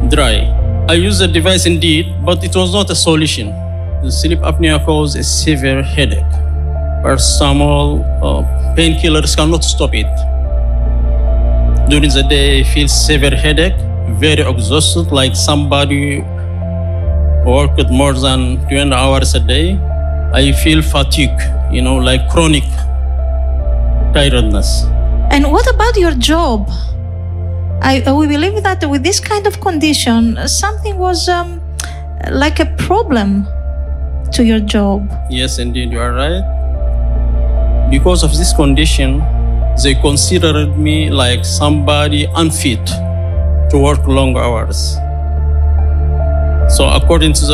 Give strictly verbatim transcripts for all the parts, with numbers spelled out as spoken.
dry. I used the device indeed, but it was not a solution. The sleep apnea causes a severe headache. Paracetamol, uh, painkillers cannot stop it. During the day, I feel severe headache, very exhausted, like somebody worked more than twenty hours a day. I feel fatigue, you know, like chronic tiredness. And what about your job? I we believe that with this kind of condition, something was um, like a problem to your job. Yes, indeed, you are right. Because of this condition, they considered me like somebody unfit to work long hours. So according to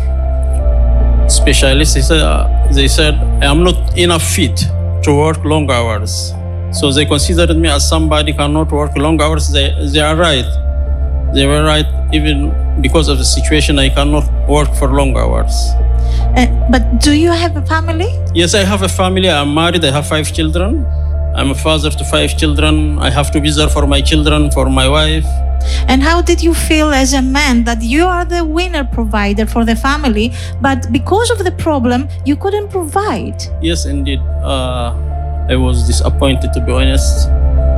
the specialists, they said, uh, they said I am not enough fit to work long hours. So they considered me as somebody cannot work long hours. They, they are right. They were right, even because of the situation, I cannot work for long hours. Uh, but do you have a family? Yes, I have a family. I'm married. I have five children. I'm a father to five children. I have to be there for my children, for my wife. And how did you feel as a man that you are the winner provider for the family, but because of the problem, you couldn't provide? Yes, indeed. Uh, I was disappointed, to be honest.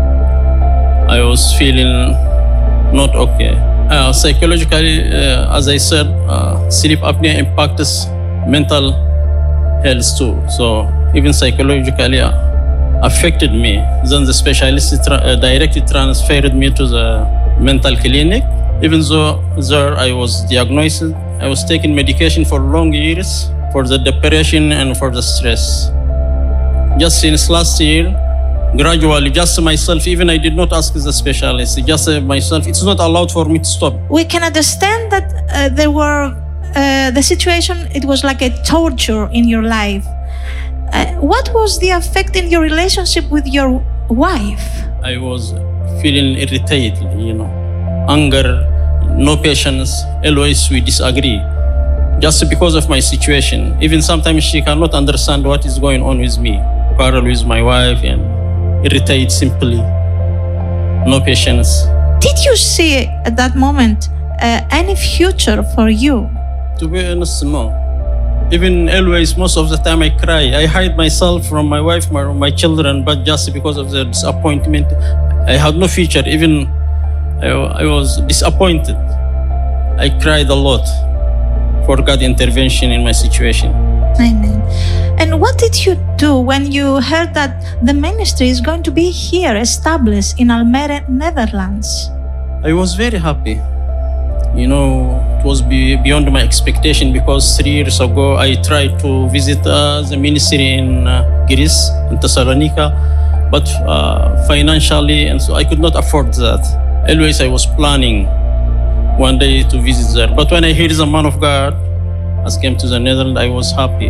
I was feeling not okay. Uh, psychologically, uh, as I said, uh, sleep apnea impacts mental health too. So even psychologically uh, affected me. Then the specialist tra- uh, directly transferred me to the mental clinic. Even though there I was diagnosed, I was taking medication for long years for the depression and for the stress. Just since last year, gradually, just myself, even I did not ask the specialist, just uh, myself, it's not allowed for me to stop. We can understand that uh, there were, uh, the situation, it was like a torture in your life. Uh, what was the effect in your relationship with your wife? I was feeling irritated, you know, anger, no patience, always we disagree. Just because of my situation. Even sometimes she cannot understand what is going on with me. Quarrel with my wife and irritate simply. No patience. Did you see at that moment uh, any future for you? To be honest, no. Even always, most of the time I cry. I hide myself from my wife, my, my children, but just because of the disappointment, I had no future. Even I, I was disappointed. I cried a lot for God's intervention in my situation. Amen. And what did you do when you heard that the ministry is going to be here, established in Almere, Netherlands? I was very happy. You know, it was be beyond my expectation because three years ago I tried to visit uh, the ministry in uh, Greece, in Thessalonica, but uh, financially, and so I could not afford that. Always I was planning one day to visit there. But when I heard the man of God has came to the Netherlands, I was happy.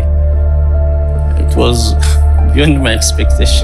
It was beyond my expectation.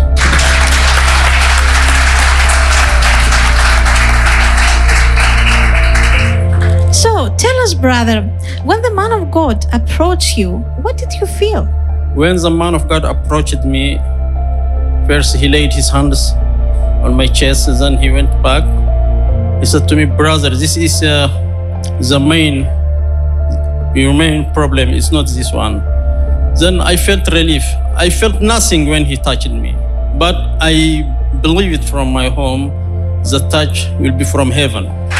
So tell us, brother, when the man of God approached you, what did you feel? When the man of God approached me, first he laid his hands on my chest, and then he went back. He said to me, brother, this is uh, the main, your main problem, it's not this one. Then I felt relief. I felt nothing when he touched me, but I believed from my home, the touch will be from heaven.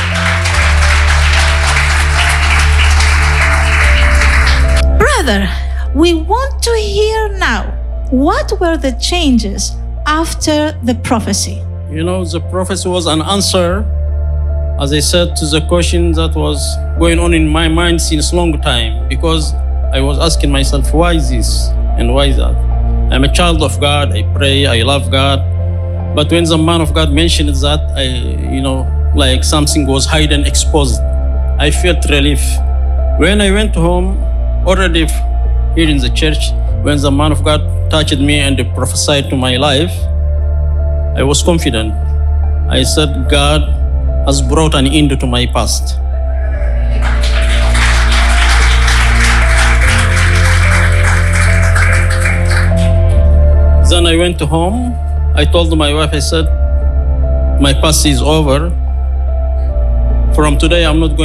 Brother, we want to hear now, what were the changes after the prophecy? You know, the prophecy was an answer, as I said, to the question that was going on in my mind since long time, because I was asking myself, why this and why that? I'm a child of God, I pray, I love God. But when the man of God mentioned that, I, you know, like something was hidden, exposed, I felt relief. When I went home, already here in the church, when the man of God touched me and prophesied to my life, I was confident. I said, God has brought an end to my past. Then I went home. I told my wife, I said, my past is over. From today, I'm not going